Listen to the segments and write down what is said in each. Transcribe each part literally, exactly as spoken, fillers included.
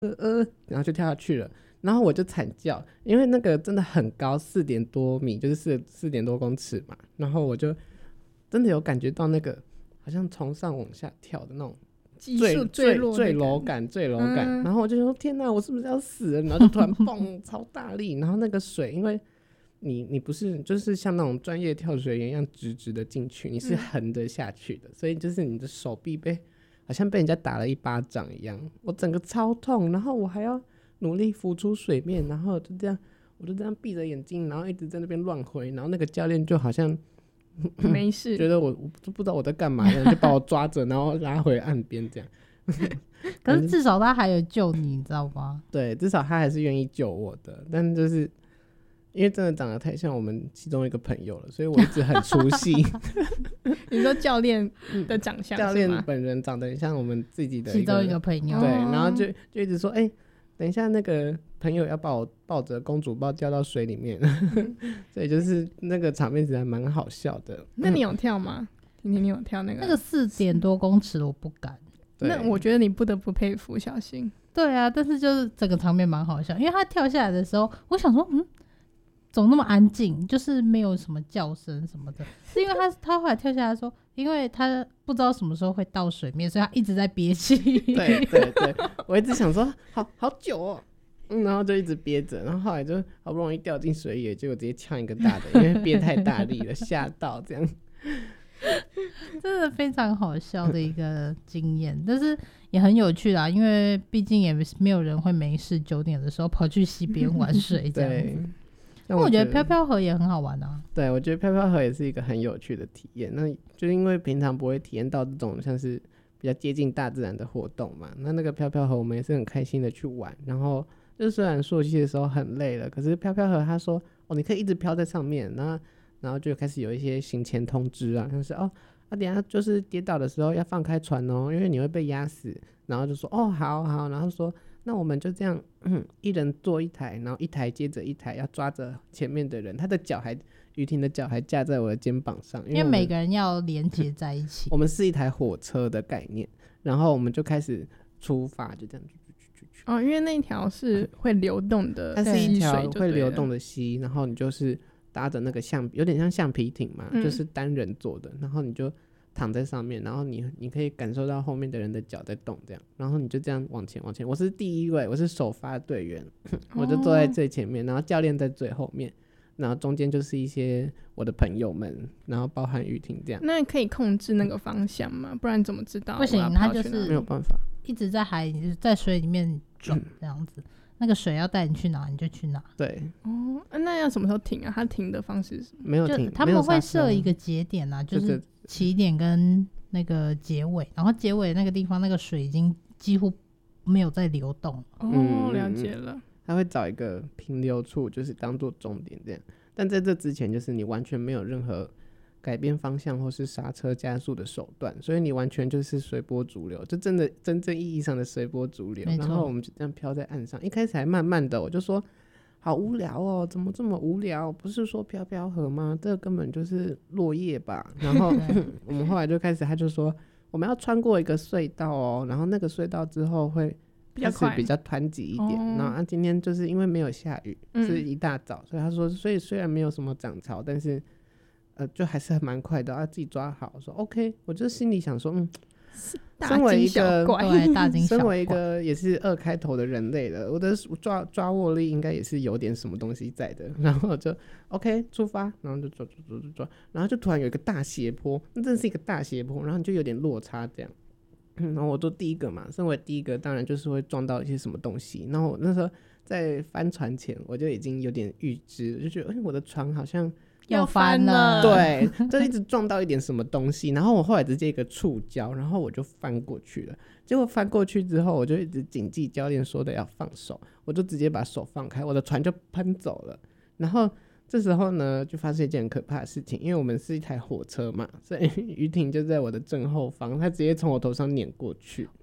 呃呃，然后就跳下去了。然后我就惨叫，因为那个真的很高，四点多米，就是四四点多公尺嘛。然后我就真的有感觉到那个好像从上往下跳的那种坠坠坠楼感，坠楼感。嗯、然后我就说天哪，我是不是要死了？然后就突然蹦超大力，然后那个水，因为你你不是就是像那种专业跳水员一样直直的进去，你是横的下去的，嗯、所以就是你的手臂被好像被人家打了一巴掌一样，我整个超痛，然后我还要努力浮出水面，然后就这样，我就这样闭着眼睛，然后一直在那边乱挥，然后那个教练就好像没事， 觉得我都不知道我在干嘛，就把我抓着，然后拉回岸边这样。 可是至少他还有救你，你知道吗？ 对，至少他还是愿意救我的，但就是因为真的长得太像我们其中一个朋友了，所以我一直很出戏。 你说教练的长相， 教练本人长得很像我们自己的其中一个朋友， 对，然后就就一直说，哎、欸，等一下那个朋友要把我抱着公主抱掉到水里面，所以就是那个场面实在蛮好笑的。 那你有跳吗？婷婷，你有跳那个？ 那个四点多公尺我不敢。 那我觉得你不得不佩服小新。 对啊，但是就是整个场面蛮好笑，因为他跳下来的时候，我想说，嗯。怎么那么安静，就是没有什么叫声什么的，是因为他他后来跳下来说，因为他不知道什么时候会到水面，所以他一直在憋气。 对对对，我一直想说好好久哦、嗯，然后就一直憋着，然后后来就好不容易掉进水里，结果直接呛一个大的，因为憋太大力了，吓到这样。 真的非常好笑的一个经验，但是也很有趣啦，因为毕竟也没有人会没事九点的时候跑去溪边玩水这样子。那我觉得飘飘河也很好玩啊。 对，我觉得飘飘河也是一个很有趣的体验。那就因为平常不会体验到这种像是比较接近大自然的活动嘛，那那个飘飘河我们也是很开心的去玩。然后就是虽然溯溪的时候很累了，可是飘飘河他说哦，你可以一直飘在上面，然后然后就开始有一些行前通知啊，像是哦啊，等一下就是跌倒的时候要放开船哦，因为你会被压死。然后就说哦好好，然后说那我们就这样、嗯、一人坐一台，然后一台接着一台，要抓着前面的人，他的脚还雨婷的脚还架在我的肩膀上， 因为每个人要连接在一起。 我们是一台火车的概念，然后我们就开始出发，就这样哦，因为那条是会流动的， 它是一条会流动的溪，然后你就是搭着那个橡有点像橡皮艇嘛、嗯、就是单人坐的，然后你就躺在上面，然后你你可以感受到后面的人的脚在动这样，然后你就这样往前往前。我是第一位，我是首发队员，我就坐在最前面，然后教练在最后面，然后中间就是一些我的朋友们，然后包含雨婷这样。 那可以控制那个方向吗？不然怎么知道？ 不行，他就是没有办法， 一直在海在水里面转这样子、嗯、那个水要带你去哪你就去哪。 对哦，那要什么时候停啊？他停的方式是什么？ 没有停， 他们会设一个节点啊，就是起点跟那个结尾，然后结尾那个地方那个水已经几乎没有在流动。 哦，了解了。 他会找一个平流处，就是当做终点这样。但在这之前，就是你完全没有任何改变方向或是刹车加速的手段，所以你完全就是随波逐流，就真的真正意义上的随波逐流。然后我们就这样飘在岸上，一开始还慢慢的，我就说好无聊哦，怎么这么无聊？不是说飘飘河吗？这根本就是落叶吧。然后我们后来就开始，他就说我们要穿过一个隧道哦，然后那个隧道之后会开始比较湍急一点。然后、啊、今天就是因为没有下雨，是一大早，所以他说，所以虽然没有什么涨潮，但是呃，就还是蛮快的，要、啊、自己抓好。我说 OK， 我就心里想说，嗯。身为一个大惊小怪， 身为一个也是二开头的人类了，我的抓抓握力应该也是有点什么东西在的。然后就 OK 出发，然后就抓抓抓抓抓，然后就突然有一个大斜坡，那真的是一个大斜坡，然后你就有点落差这样。然后我做第一个嘛，身为第一个当然就是会撞到一些什么东西。然后我那时候在翻船前，我就已经有点预知，就觉得哎、欸，我的船好像要翻了， 对，就一直撞到一点什么东西，然后我后来直接一个触礁，然后我就翻过去了。结果翻过去之后，我就一直谨记教练说的要放手，我就直接把手放开，我的船就喷走了。然后这时候呢，就发生一件很可怕的事情，因为我们是一台火车嘛，所以于婷就在我的正后方，他直接从我头上碾过去。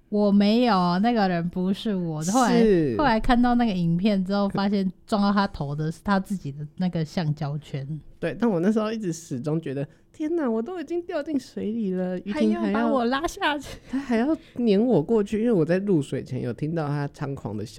我没有，那个人不是我。后来是后来看到那个影片之后，发现撞到他头的是他自己的那个橡胶圈。 对，但我那时候一直始终觉得，天哪，我都已经掉进水里了，于婷还要把我拉下去， 他还要撵我过去，因为我在入水前有听到他猖狂的笑